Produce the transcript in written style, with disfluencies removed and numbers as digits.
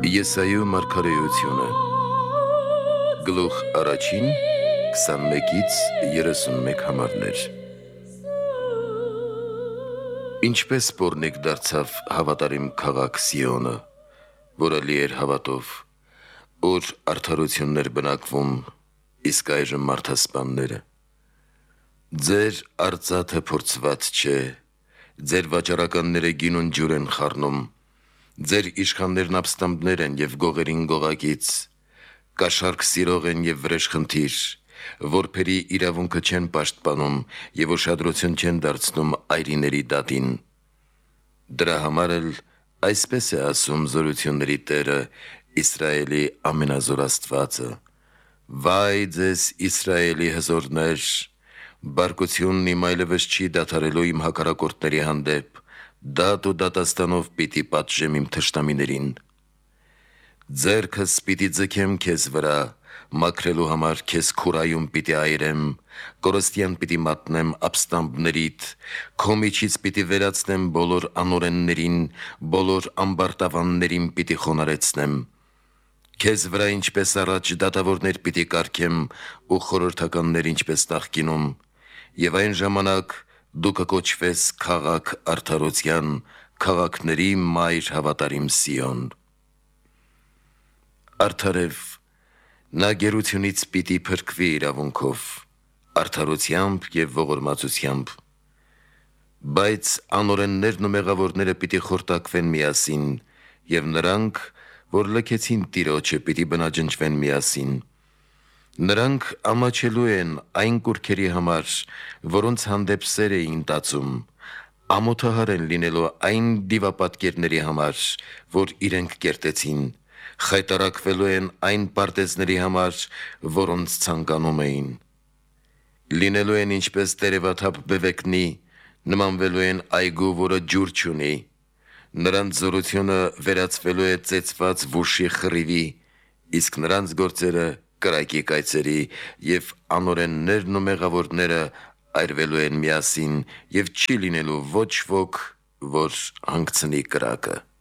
Եսայու մարգարեությունը Գլուխ առաջին 21-ից 31 համարներ Ինչպես սպորնիկ դարձավ հավատարիմ քաղաք Սիոնը, որը լի էր հավատով, որ արդարություններ բնակվում, իսկ այժմ մարդասպանները։ Ձեր արծաթը փորձված չէ, ձեր վաճառականները գինուն ջուր են խառնում, ձեր իշխաններն ապստամբներ են և գողերին գողակից, կաշառք սիրող են և վրեժխնդիր, որբերի իրավունքը չեն պաշտպանում և ուշադրություն չեն դարձնում այրիների դատին։ Դրա համար էլ այսպես է ասում զորությունների Տերը, Իսրայելի ամենազոր Աստվածը. «Վայ ձեզ Իսրայելի հզորներ, բարկությունն իմ այլևս չի դադարելու իմ հակառակորդների հանդեպ, դատ ու դատաստանով պիտի պատժեմ իմ թշնամիներին։ Ձեռքս պիտի ձգեմ քեզ վրա, մաքրելու համար քեզ քուրայում պիտի այրեմ, կորստյան պիտի մատնեմ ապստամբներիդ, քո միջից պիտի վերացնեմ բոլոր անօրեններին, բոլոր ամբարտավաններին պիտի խոնարհեցնեմ։ Քեզ վրա ինչպես առաջ դատավորներ պիտի կարգեմ ու խորհրդականներ ինչպես նախկինում, և այն ժամանակ դու կկոչվես քաղաք արդարության, քաղաքների մայր հավատարիմ Սիոն։ Արդարև, նա գերությունից պիտի փրկվի իրավունքով, արդարությամբ և ողորմածությամբ, բայց անօրեններն ու մեղավորները պիտի խորտակվեն միասին, և նրանք, որ լքեցին Տիրոջը, պիտի բնաջնջվեն միասին։ Նրանք ամաչելու են այն կուռքերի համար, որոնց հանդեպ սեր էին տածում, ամոթահար են լինելու այն դիվապատկերների համար, որ իրենք կերտեցին, խայտառակվելու են այն պարտեզների համար, որոնց ցանկանում էին։ Լինելու են ինչպես տերևաթափ բևեկնի, նմանվելու են այգու, որը ջուր չունի, նրանց զորությունը վերածվելու է ծեծված վուշի խռիվի, իսկ նրանց գործերը կրակի կայծերի, և անօրեններն ու մեղավորները այրվելու են միասին, և չի լինելու ոչ ոք, որ հանգցնի կրակը։